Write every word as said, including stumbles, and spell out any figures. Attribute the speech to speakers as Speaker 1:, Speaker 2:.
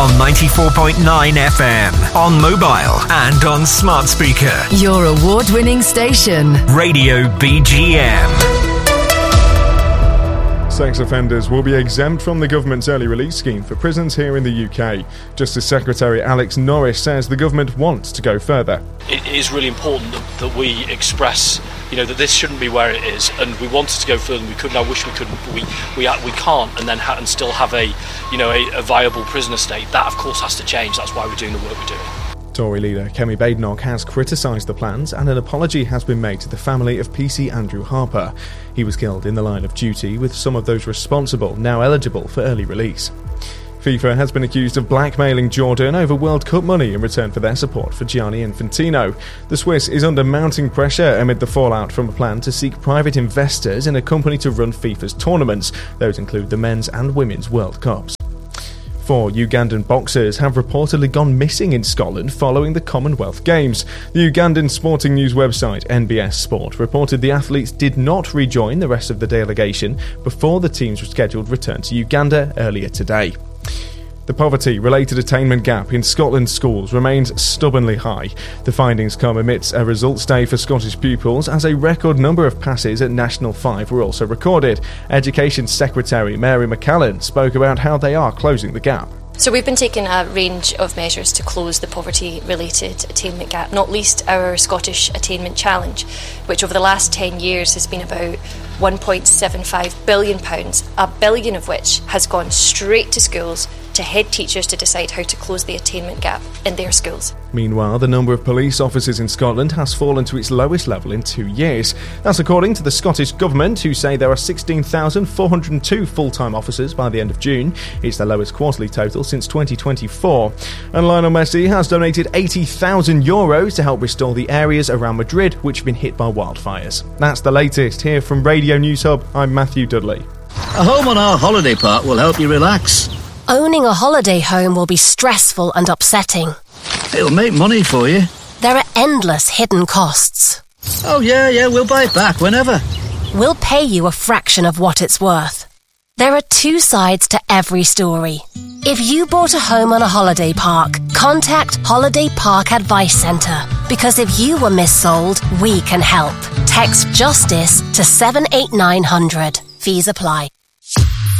Speaker 1: on ninety-four point nine F M, on mobile and on smart speaker.
Speaker 2: Your award-winning station.
Speaker 1: Radio B G M.
Speaker 3: Sex offenders will be exempt from the government's early release scheme for prisons here in the U K. Justice Secretary Alex Norris says the government wants to go further.
Speaker 4: It is really important that, that we express, you know, that this shouldn't be where it is, and we wanted to go further than we could, and I wish we could, but we we, we can't, and then ha- and still have a, you know, a, a viable prison estate. That, of course, has to change. That's why we're doing the work we're doing.
Speaker 3: Tory leader Kemi Badenoch has criticised the plans, and an apology has been made to the family of P C Andrew Harper. He was killed in the line of duty, with some of those responsible now eligible for early release. FIFA has been accused of blackmailing Jordan over World Cup money in return for their support for Gianni Infantino. The Swiss is under mounting pressure amid the fallout from a plan to seek private investors in a company to run FIFA's tournaments. Those include the men's and women's World Cups. Four Ugandan boxers have reportedly gone missing in Scotland following the Commonwealth Games. The Ugandan sporting news website N B S Sport reported the athletes did not rejoin the rest of the delegation before the team's scheduled return to Uganda earlier today. The poverty-related attainment gap in Scotland's schools remains stubbornly high. The findings come amidst a results day for Scottish pupils, as a record number of passes at National five were also recorded. Education Secretary Mary McCallan spoke about how they are closing the gap.
Speaker 5: So we've been taking a range of measures to close the poverty-related attainment gap, not least our Scottish Attainment Challenge, which over the last ten years has been about one point seven five billion pounds, a billion of which has gone straight to schools, to head teachers to decide how to close the attainment gap in their schools.
Speaker 3: Meanwhile, the number of police officers in Scotland has fallen to its lowest level in two years. That's according to the Scottish Government, who say there are sixteen thousand four hundred two full-time officers by the end of June. It's the lowest quarterly total since twenty twenty-four. And Lionel Messi has donated eighty thousand euros to help restore the areas around Madrid which have been hit by wildfires. That's the latest. Here from Radio News Hub, I'm Matthew Dudley.
Speaker 6: A home on our holiday park will help you relax.
Speaker 7: Owning a holiday home will be stressful and upsetting.
Speaker 6: It'll make money for you.
Speaker 7: There are endless hidden costs.
Speaker 6: Oh yeah, yeah, we'll buy it back whenever.
Speaker 7: We'll pay you a fraction of what it's worth. There are two sides to every story. If you bought a home on a holiday park, contact Holiday Park Advice Centre, because if you were missold, we can help. Text JUSTICE to seven eight nine hundred. Fees apply.